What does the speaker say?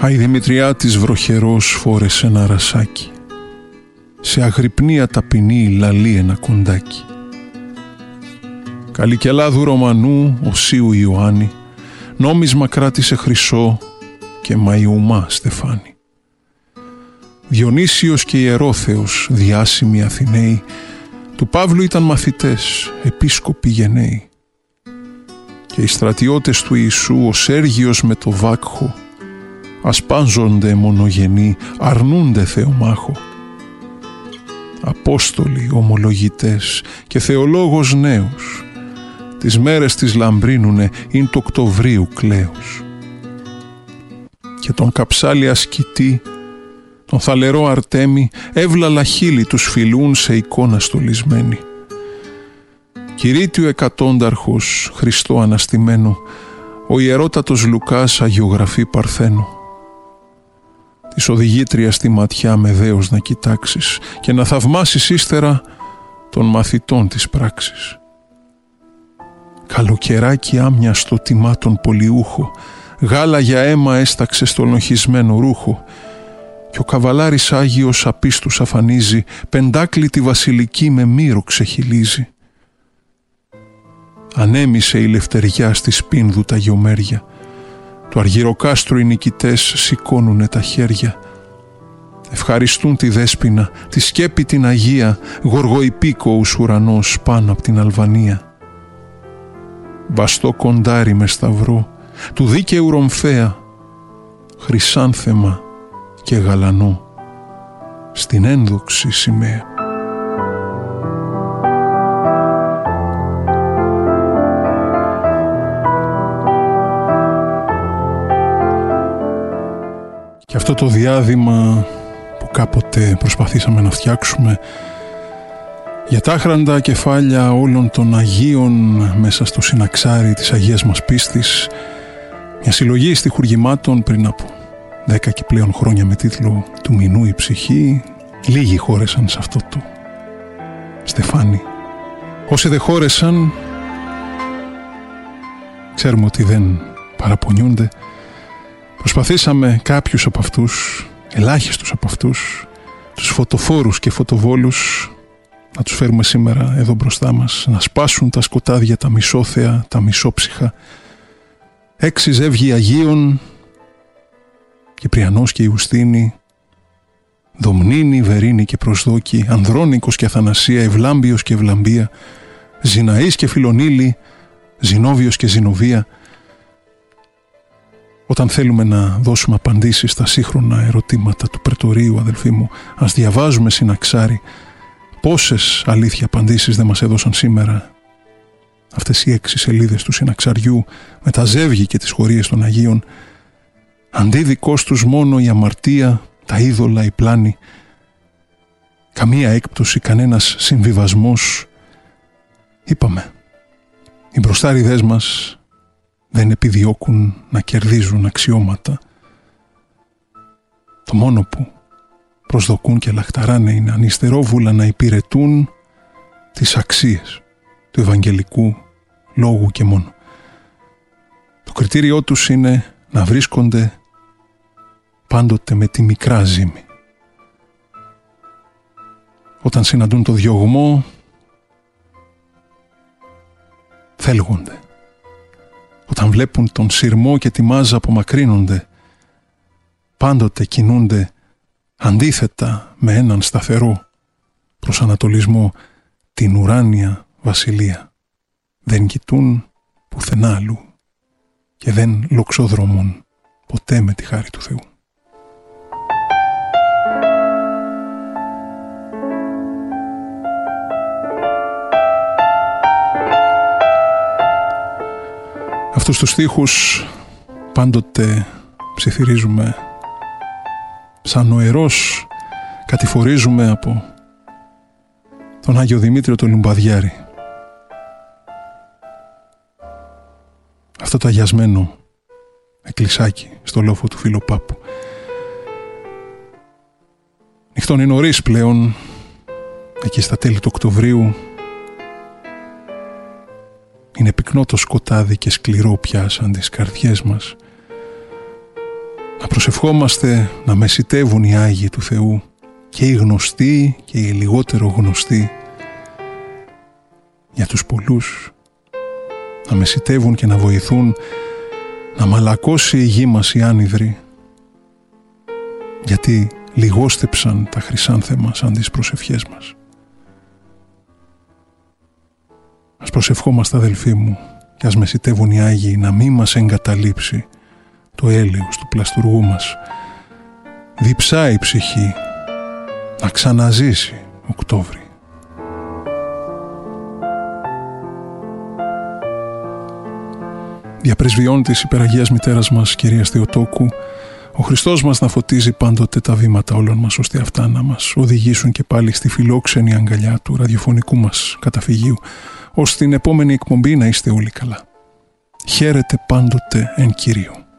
Η Δημητριάτης βροχερός φόρεσε ένα ρασάκι. Σε αγρυπνία ταπεινή λαλεί ένα κοντάκι. Καλικελάδου Ρωμανού Οσίου Ιωάννη, νόμισμα κράτησε χρυσό και Μαϊουμά στεφάνι. Διονύσιος και Ιερόθεος, διάσημοι Αθηναίοι, του Παύλου ήταν μαθητές, επίσκοποι γενναίοι. Και οι στρατιώτες του Ιησού, ο Σέργιος με το Βάκχο, ασπάζονται μονογενή, αρνούνται Θεομάχο. Απόστολοι, ομολογητές και θεολόγος νέος, τις μέρες τις λαμπρίνουνε, ειν του Οκτωβρίου κλαίος. Και τον καψάλι ασκητή, τον θαλερό Αρτέμι, εύλαλα χείλη τους φιλούν σε εικόνα στολισμένη. Κυρίτιο εκατόνταρχος, Χριστό αναστημένο, ο ιερότατος Λουκάς αγιογραφεί Παρθένο. Της οδηγήτρια στη ματιά με δέος να κοιτάξεις και να θαυμάσεις ύστερα των μαθητών της πράξης. Καλοκαιράκι άμοιαστο τιμά τον πολιούχο, γάλα για αίμα έσταξε στο λοχισμένο ρούχο, και ο καβαλάρης Άγιος απίστους αφανίζει, πεντάκλητη βασιλική με μύρο ξεχυλίζει. Ανέμισε η λευτεριά στη Σπίνδου τα γιομέρια, του αργυροκάστρου οι νικητές σηκώνουνε τα χέρια. Ευχαριστούν τη Δέσποινα, τη σκέπη την Αγία, γοργοϊπίκοους ουρανός πάνω απ' την Αλβανία. Βαστό κοντάρι με σταυρό, του δίκαιου Ρομφέα, χρυσάνθεμα και γαλανό, στην ένδοξη σημαία. Και αυτό το διάδημα που κάποτε προσπαθήσαμε να φτιάξουμε για τα άχραντα κεφάλια όλων των Αγίων μέσα στο συναξάρι της Αγίας μας πίστης, μια συλλογή στιχουργημάτων πριν από 10 και πλέον χρόνια με τίτλο «Του μηνού η ψυχή». Λίγοι χώρεσαν σε αυτό το στεφάνι. Όσοι δεν χώρεσαν, ξέρουμε ότι δεν παραπονιούνται. Προσπαθήσαμε κάποιους από αυτούς, ελάχιστους από αυτούς, τους φωτοφόρους και φωτοβόλους, να τους φέρουμε σήμερα εδώ μπροστά μας, να σπάσουν τα σκοτάδια, τα μισόθεα, τα μισόψυχα. 6 ζεύγοι Αγίων, Κυπριανός και Ιουστίνη, Δομνίνη, Βερίνη και Προσδόκη, Ανδρώνικος και Αθανασία, Ευλάμπιος και Ευλαμπία, Ζηναής και Φιλονίλη, Ζηνόβιος και Ζηνοβία. Όταν θέλουμε να δώσουμε απαντήσεις στα σύγχρονα ερωτήματα του Πρετορείου, αδελφοί μου, ας διαβάζουμε συναξάρι. Πόσες αλήθεια απαντήσεις δεν μας έδωσαν σήμερα αυτές οι 6 σελίδες του συναξαριού με τα ζεύγη και τις χωρίες των Αγίων. Αντί δικός τους μόνο η αμαρτία, τα είδωλα, η πλάνη. Καμία έκπτωση, κανένας συμβιβασμός. Είπαμε, οι μπροστάριδες μας δεν επιδιώκουν να κερδίζουν αξιώματα. Το μόνο που προσδοκούν και λαχταράνε είναι ανυστερόβουλα να υπηρετούν τις αξίες του Ευαγγελικού Λόγου και μόνο. Το κριτήριό τους είναι να βρίσκονται πάντοτε με τη μικρά ζύμη. Όταν συναντούν το διωγμό, θέλγονται. Όταν βλέπουν τον σειρμό και τη μάζα απομακρύνονται, πάντοτε κινούνται αντίθετα με έναν σταθερό προσανατολισμό, την ουράνια βασιλεία. Δεν κοιτούν πουθενά αλλού και δεν λοξοδρομούν ποτέ με τη χάρη του Θεού. Αυτούς τους στίχους πάντοτε ψιθυρίζουμε σαν νοερός, κατηφορίζουμε από τον Άγιο Δημήτριο τον Λουμπαδιάρη. Αυτό το αγιασμένο εκκλησάκι στο λόφο του Φιλοπάπου. Νυχτώνει νωρίς πλέον, εκεί στα τέλη του Οκτωβρίου. Είναι πυκνό το σκοτάδι και σκληρό πια σαν τις καρδιές μας. προσευχόμαστε να μεσιτεύουν οι Άγιοι του Θεού, και οι γνωστοί και οι λιγότερο γνωστοί, για τους πολλούς, να μεσιτεύουν και να βοηθούν να μαλακώσει η γη μας η άνυδρη, γιατί λιγόστεψαν τα χρυσάνθεμα σαν τις προσευχές μας. Ας προσευχόμαστε, αδελφοί μου, και ας μεσιτεύουν οι Άγιοι να μην μας εγκαταλείψει το έλεος του πλαστουργού μας. Διψάει η ψυχή να ξαναζήσει Οκτώβρη. Διαπρεσβειών της υπεραγίας μητέρας μας, Κυρίας Θεοτόκου, ο Χριστός μας να φωτίζει πάντοτε τα βήματα όλων μας, ώστε αυτά να μας οδηγήσουν και πάλι στη φιλόξενη αγκαλιά του ραδιοφωνικού μας καταφυγίου, ώστε την επόμενη εκπομπή να είστε όλοι καλά. Χαίρετε πάντοτε εν Κυρίω.